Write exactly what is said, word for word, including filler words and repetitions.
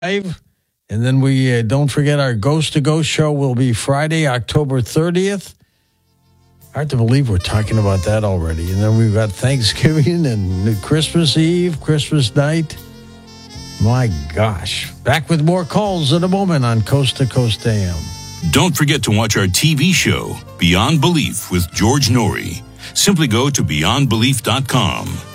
And then we uh, don't forget our Ghost to Ghost show will be Friday, October thirtieth. Hard to believe we're talking about that already. And then we've got Thanksgiving and Christmas Eve, Christmas night. My gosh. Back with more calls in a moment on Coast to Coast A M. Don't forget to watch our T V show, Beyond Belief with George Norrie. Simply go to beyond belief dot com.